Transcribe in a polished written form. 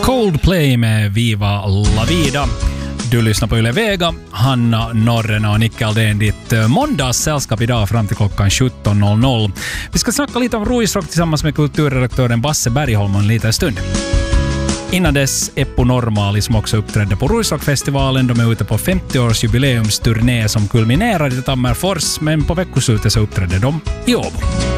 Coldplay med Viva La Vida. Du lyssnar på Yle Vega, Hanna Norren och Nicke Aldén, ditt måndagssällskap idag fram till klockan 17.00. Vi ska snacka lite om Ruisrock tillsammans med kulturredaktören Basse Bergholm en liten stund. Innan dess Eppu Normaali som också uppträdde på Ruisrockfestivalen. De är ute på 50-årsjubileumsturné som kulminerar i Tammerfors, men på veckoslutet så uppträdde de i Åbo.